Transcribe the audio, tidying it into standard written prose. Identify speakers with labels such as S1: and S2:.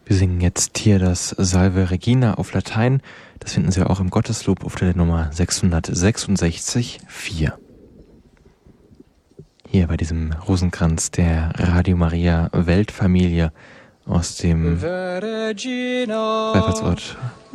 S1: Wir singen jetzt hier das Salve Regina auf Latein. Das finden Sie auch im Gotteslob auf der Nummer 666,4. Hier bei diesem Rosenkranz der Radio Maria Weltfamilie aus dem Wallfahrtsort